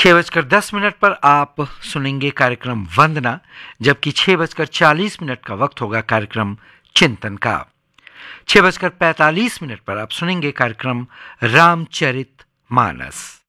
6:10 पर आप सुनेंगे कार्यक्रम वंदना, जबकि 6:40 का वक्त होगा कार्यक्रम चिंतन का। 6:45 पर आप सुनेंगे कार्यक्रम रामचरित मानस।